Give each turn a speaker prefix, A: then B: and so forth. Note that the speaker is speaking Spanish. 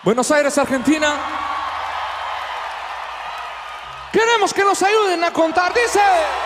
A: Buenos Aires, Argentina. Queremos que nos ayuden a contar, dice.